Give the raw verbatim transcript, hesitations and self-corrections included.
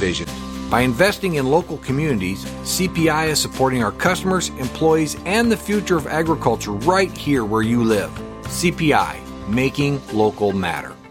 vision. By investing in local communities, C P I is supporting our customers, employees, and the future of agriculture right here where you live. C P I, making local matter.